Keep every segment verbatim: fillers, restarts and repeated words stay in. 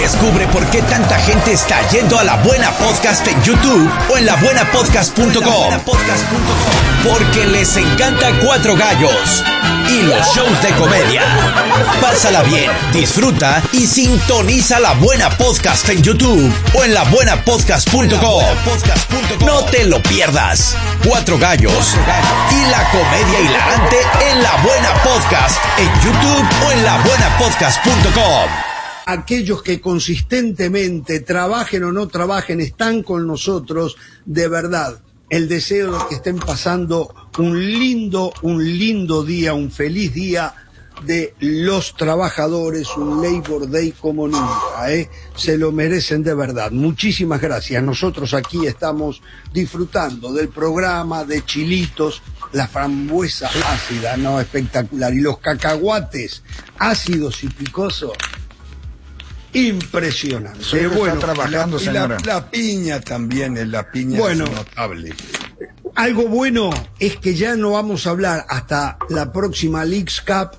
Descubre por qué tanta gente está yendo a La Buena Podcast en YouTube o en la buena podcast punto com. Porque les encanta Cuatro Gallos y los shows de comedia. Pásala bien, disfruta y sintoniza La Buena Podcast en YouTube o en la buena podcast punto com. No te lo pierdas. Cuatro Gallos y la comedia hilarante en La Buena Podcast en YouTube o en la buena podcast punto com. Aquellos que consistentemente, trabajen o no trabajen, están con nosotros, de verdad. El deseo de que estén pasando un lindo, un lindo día, un feliz día de los trabajadores, un Labor Day como nunca, ¿eh? Se lo merecen de verdad. Muchísimas gracias. Nosotros aquí estamos disfrutando del programa, de chilitos, la frambuesa ácida, no, espectacular, y los cacahuates ácidos y picosos. Impresionante. Sí, bueno, está trabajando, la, señora. La, la piña también, es la piña bueno, es notable. Algo bueno es que ya no vamos a hablar hasta la próxima Leagues Cup.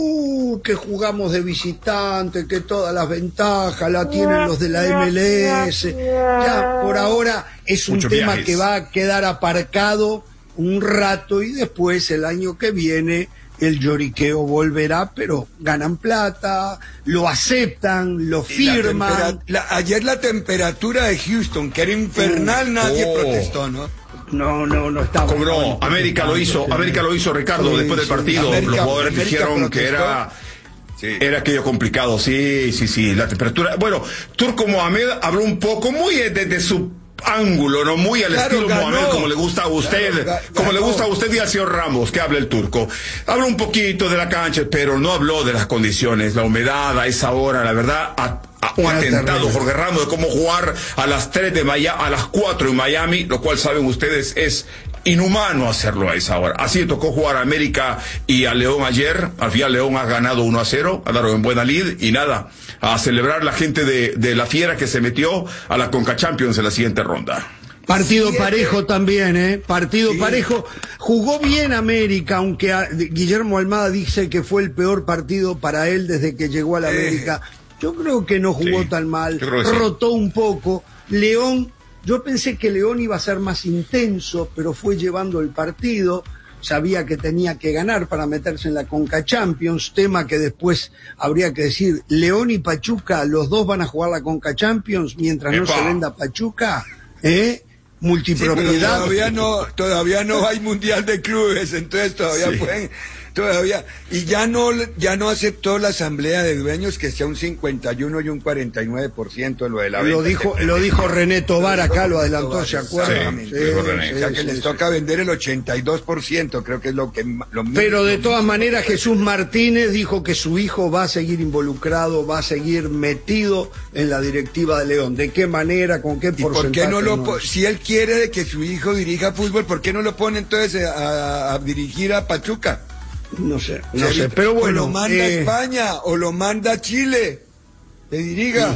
Uh, que jugamos de visitante, que todas las ventajas la tienen los de la M L S. Ya por ahora es un Muchos tema viajes. que va a quedar aparcado un rato y después el año que viene el lloriqueo volverá, pero ganan plata, lo aceptan, lo firman. La la, ayer la temperatura de Houston, que era infernal, uh, nadie oh. protestó, ¿no? No, no, no estaba. Cobró, América lo hizo, América lo hizo, Ricardo, sí, después del partido. Sí, América, los jugadores América dijeron protestó. que era... Sí. Era aquello complicado, sí, sí, sí, la temperatura... Bueno, Turco Mohamed habló un poco, muy desde su ángulo, no muy al claro, estilo ganó. Mohamed, como le gusta a usted, claro, ga, como le gusta a usted y al señor Ramos, que hable el turco. Habló un poquito de la cancha, pero no habló de las condiciones, la humedad a esa hora, la verdad, a, a un Era atentado, terrible. Jorge Ramos, de cómo jugar a las tres de Miami, a las cuatro en Miami, lo cual saben ustedes es inhumano hacerlo a esa hora. Así le tocó jugar a América y a León ayer. Al final León ha ganado uno a cero, ha dado en buena lead y nada, a celebrar la gente de, de la Fiera que se metió a la Conca Champions en la siguiente ronda. Partido parejo también, ¿eh? Partido sí. parejo. Jugó bien América, aunque a, Guillermo Almada dice que fue el peor partido para él desde que llegó a la América. Yo creo que no jugó sí. tan mal, rotó sí. un poco. León, yo pensé que León iba a ser más intenso, pero fue llevando el partido. Sabía que tenía que ganar para meterse en la Conca Champions, tema que después habría que decir, León y Pachuca, los dos van a jugar la Conca Champions mientras Epa. no se venda Pachuca, ¿eh? Multipropiedad. Sí, todavía no, todavía no hay mundial de clubes, entonces todavía sí. pueden, todavía, y ya no, ya no aceptó la asamblea de dueños que sea un cincuenta y uno y un cuarenta y nueve por ciento de lo de la venta. Lo dijo, lo dijo René Tobar acá, lo adelantó, ¿se acuerdan? Sí, sí, sí, o sea que sí, les sí, toca sí. vender el ochenta y dos por ciento, creo que es lo que... Lo Pero de todas maneras Jesús Martínez dijo que su hijo va a seguir involucrado, va a seguir metido en la directiva de León. ¿De qué manera, con qué porcentaje? ¿Por qué no lo no si él quiere de que su hijo dirija fútbol, ¿por qué no lo pone entonces a, a dirigir a Pachuca? No sé, no sé, pero bueno. O lo manda eh... a España, o lo manda a Chile, que diriga.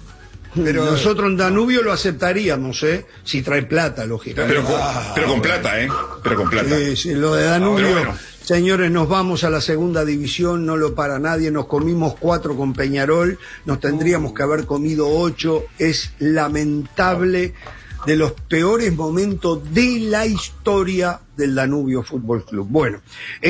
Pero nosotros en Danubio lo aceptaríamos, ¿eh? Si trae plata, lógicamente. Pero, ah, pero con plata, ¿eh? Pero con plata. Sí, sí, lo de Danubio. Ah, bueno. Señores, nos vamos a la segunda división, no lo para nadie, nos comimos cuatro con Peñarol, nos tendríamos que haber comido ocho, es lamentable, de los peores momentos de la historia del Danubio Fútbol Club. Bueno,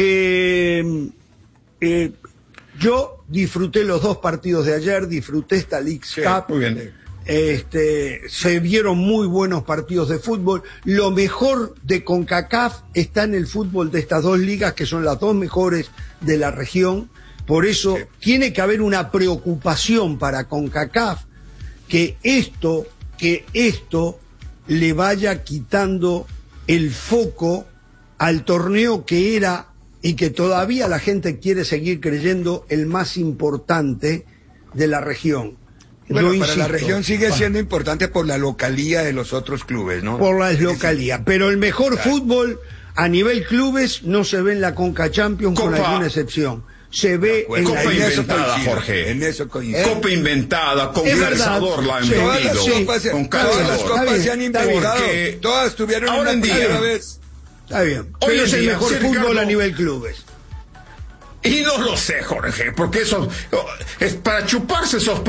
eh, eh, yo disfruté los dos partidos de ayer, disfruté esta Leagues sí, Cup. Muy bien. Este, se vieron muy buenos partidos de fútbol. Lo mejor de CONCACAF está en el fútbol de estas dos ligas, que son las dos mejores de la región. Por eso sí. tiene que haber una preocupación para CONCACAF que esto, que esto le vaya quitando el foco al torneo que era y que todavía la gente quiere seguir creyendo el más importante de la región. Bueno, Yo para insisto, la región sigue siendo importante por la localía de los otros clubes, ¿no? Por la localía, pero el mejor claro. fútbol a nivel clubes no se ve en la Conca Champions Copa. con alguna excepción. Se ve en Copa la inventada, en Jorge. En eso coincido. Copa inventada, con calzador la han sí, vendido. Todas las copas, sí, con todas las copas bien, se han inventado. Todas tuvieron ahora una primera vez. Está bien. Hoy pero es el mejor fútbol Ricardo, a nivel clubes. Y no lo sé, Jorge, porque eso es para chuparse esos